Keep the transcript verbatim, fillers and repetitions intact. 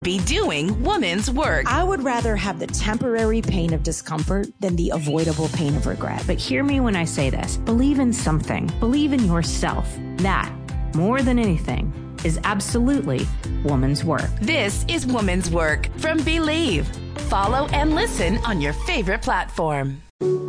Be doing woman's work. I would rather have the temporary pain of discomfort than the avoidable pain of regret. But hear me when I say this. Believe in something. Believe in yourself. That, more than anything, is absolutely woman's work. This is Woman's Work from Believe. Follow and listen on your favorite platform.